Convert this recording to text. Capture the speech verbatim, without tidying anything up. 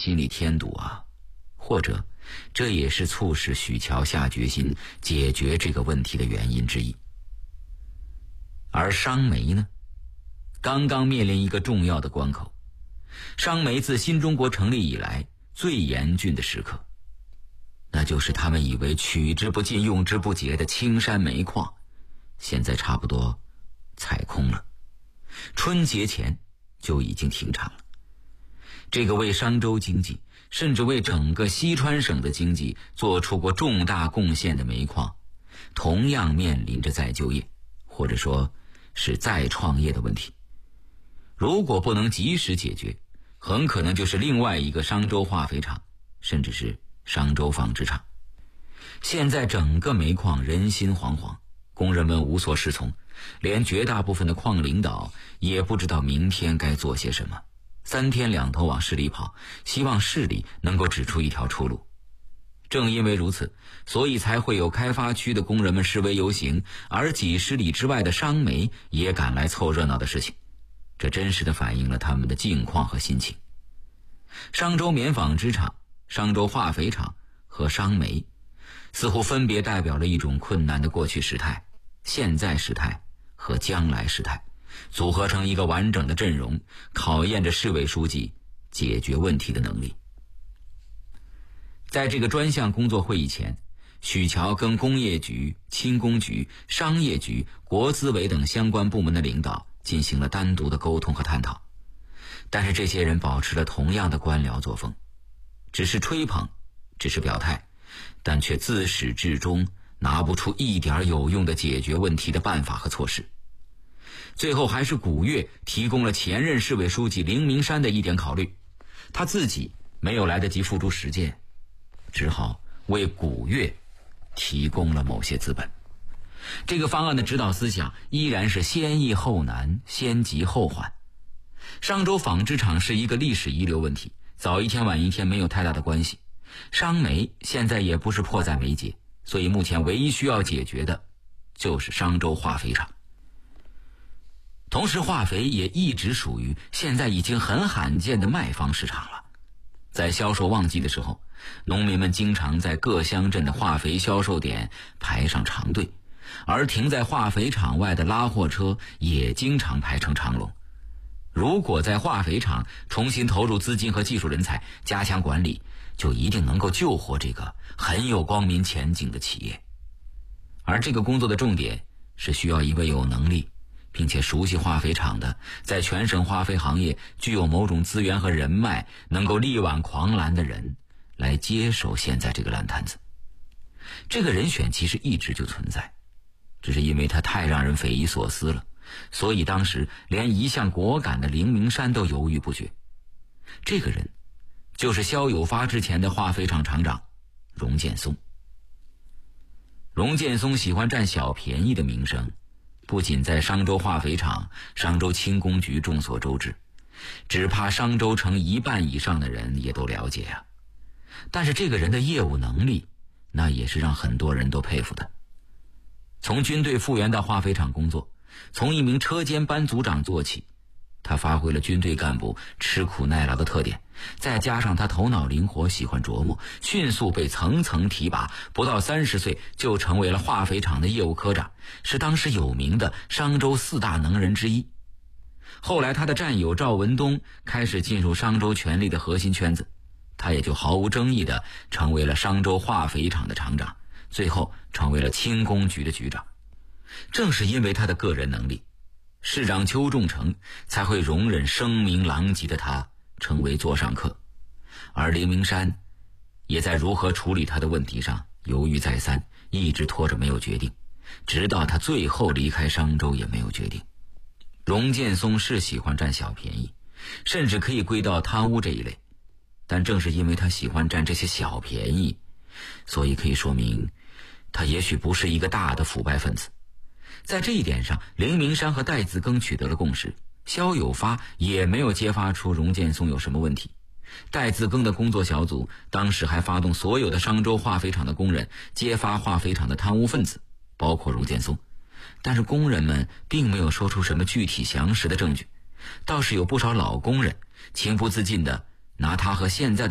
心里添堵啊，或者这也是促使许乔下决心解决这个问题的原因之一。而商媒呢，刚刚面临一个重要的关口，商媒自新中国成立以来最严峻的时刻，那就是他们以为取之不尽用之不竭的青山煤矿，现在差不多采空了，春节前就已经停产了。这个为商州经济，甚至为整个西川省的经济做出过重大贡献的煤矿，同样面临着再就业，或者说是再创业的问题。如果不能及时解决，很可能就是另外一个商州化肥厂，甚至是商州纺织厂。现在整个煤矿人心惶惶，工人们无所适从，连绝大部分的矿领导也不知道明天该做些什么，三天两头往市里跑，希望市里能够指出一条出路。正因为如此，所以才会有开发区的工人们示威游行，而几十里之外的商媒也赶来凑热闹的事情。这真实地反映了他们的境况和心情。商州棉纺织厂、商州化肥厂和商媒似乎分别代表了一种困难的过去时态、现在时态和将来时态，组合成一个完整的阵容，考验着市委书记解决问题的能力。在这个专项工作会议前，许乔跟工业局、轻工局、商业局、国资委等相关部门的领导进行了单独的沟通和探讨，但是这些人保持了同样的官僚作风，只是吹捧，只是表态，但却自始至终拿不出一点有用的解决问题的办法和措施。最后还是古月提供了前任市委书记凌明山的一点考虑，他自己没有来得及付诸实践，只好为古月提供了某些资本。这个方案的指导思想依然是先易后难，先急后缓。商州纺织厂是一个历史遗留问题，早一天晚一天没有太大的关系。商媒现在也不是迫在眉睫，所以目前唯一需要解决的就是商州化肥厂。同时化肥也一直属于现在已经很罕见的卖方市场了。在销售旺季的时候，农民们经常在各乡镇的化肥销售点排上长队，而停在化肥厂外的拉货车也经常排成长龙。如果在化肥厂重新投入资金和技术人才，加强管理，就一定能够救活这个很有光明前景的企业。而这个工作的重点是需要一位有能力并且熟悉化肥厂的，在全省化肥行业具有某种资源和人脉，能够力挽狂澜的人来接手现在这个烂摊子。这个人选其实一直就存在，只是因为他太让人匪夷所思了，所以当时连一向果敢的凌明山都犹豫不决。这个人就是肖有发之前的化肥厂厂长荣建松。荣建松喜欢占小便宜的名声不仅在商州化肥厂、商州轻工局众所周知，只怕商州城一半以上的人也都了解啊。但是这个人的业务能力，那也是让很多人都佩服的。从军队复员到化肥厂工作，从一名车间班组长做起，他发挥了军队干部吃苦耐劳的特点，再加上他头脑灵活，喜欢琢磨，迅速被层层提拔，不到三十岁就成为了化肥厂的业务科长，是当时有名的商州四大能人之一。后来他的战友赵文东开始进入商州权力的核心圈子，他也就毫无争议地成为了商州化肥厂的厂长，最后成为了轻工局的局长。正是因为他的个人能力，市长邱仲成才会容忍声名狼藉的他成为座上客，而凌明山也在如何处理他的问题上犹豫再三，一直拖着没有决定，直到他最后离开商州也没有决定。荣建松是喜欢占小便宜，甚至可以归到贪污这一类，但正是因为他喜欢占这些小便宜，所以可以说明他也许不是一个大的腐败分子。在这一点上，凌明山和戴自庚取得了共识，肖有发也没有揭发出荣建松有什么问题。戴自庚的工作小组当时还发动所有的商州化肥厂的工人揭发化肥厂的贪污分子，包括荣建松，但是工人们并没有说出什么具体详实的证据，倒是有不少老工人情不自禁地拿他和现在的